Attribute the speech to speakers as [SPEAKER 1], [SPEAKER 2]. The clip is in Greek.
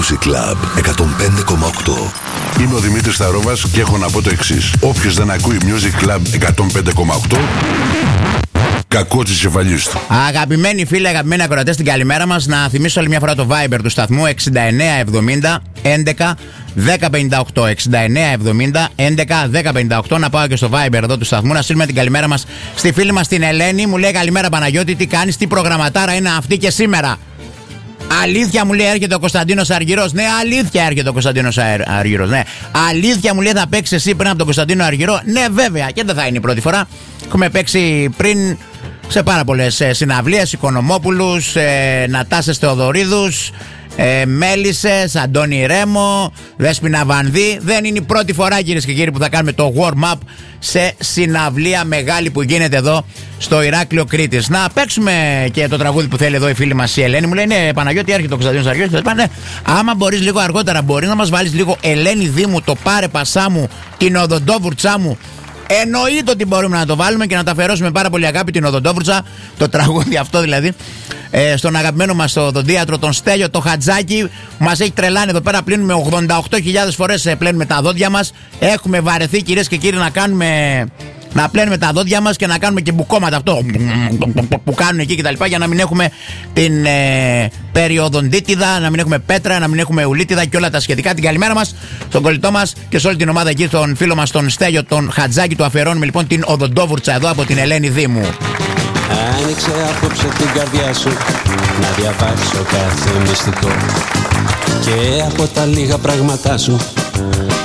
[SPEAKER 1] Music Club 105,8.
[SPEAKER 2] Είμαι ο Δημήτρης Σταρόβας και έχω να πω το εξής. Όποιος δεν ακούει Music Club 105,8, κακό της κεφαλής του.
[SPEAKER 3] Αγαπημένοι φίλοι, αγαπημένοι ακροατές, την καλημέρα μας. Να θυμίσω άλλη μια φορά το Viber του σταθμού 6970 11 1058. 6970 11 1058. Να πάω και στο Viber εδώ του σταθμού να στείλουμε την καλημέρα μας στη φίλη μας την Ελένη. Μου λέει καλημέρα Παναγιώτη, τι κάνεις, τι προγραμματάρα είναι αυτή και σήμερα. Αλήθεια μου λέει έρχεται ο Κωνσταντίνος Αργυρός. Ναι, αλήθεια έρχεται ο Κωνσταντίνος Αργυρός. Ναι, αλήθεια μου λέει θα παίξει εσύ πριν από τον Κωνσταντίνο Αργυρό. Ναι, βέβαια, και δεν θα είναι η πρώτη φορά. Έχουμε παίξει πριν σε πάρα πολλές συναυλίες. Οικονομόπουλους, Νατάσες Θεοδωρίδους, Μέλισσες, Αντώνη Ρέμο, Δέσποινα Βανδύ. Δεν είναι η πρώτη φορά, κυρίες και κύριοι, που θα κάνουμε το warm-up σε συναυλία μεγάλη που γίνεται εδώ στο Ηράκλειο Κρήτης. Να παίξουμε και το τραγούδι που θέλει εδώ η φίλη μας η Ελένη. Μου λέει ναι, Παναγιώτη, έρχεται ο Κωνσταντίνος Αργυρός. Ναι, άμα μπορείς λίγο αργότερα, μπορεί να μας βάλεις λίγο Ελένη Δήμου, το πάρε πασά μου, την οδοντόβουρτσά μου. Εννοείται ότι μπορούμε να το βάλουμε και να τα αφιερώσουμε πάρα πολύ αγάπη την οδοντόβουρτσα, το τραγούδι αυτό δηλαδή, στον αγαπημένο μας το οδοντίατρο, τον Στέλιο, το Χατζάκι. Μας έχει τρελάνει εδώ πέρα, πλύνουμε 88.000 φορές πλένουμε τα δόντια μας. Έχουμε βαρεθεί, κυρίες και κύριοι, να πλένουμε τα δόντια μας και να κάνουμε και μπουκώματα αυτό που κάνουν εκεί κτλ. Για να μην έχουμε την περιοδοντίτιδα, να μην έχουμε πέτρα, να μην έχουμε ουλίτιδα και όλα τα σχετικά. Την καλημέρα μας στον κολλητό μας και σε όλη την ομάδα εκεί, τον φίλο μας τον Στέλιο, τον Χατζάκη. Του αφιερώνουμε λοιπόν την οδοντόβουρτσα εδώ από την Ελένη Δήμου.
[SPEAKER 4] Άνοιξε απόψε την καρδιά σου να διαβάσω κάθε μυστικό και από τα λίγα πράγματά σου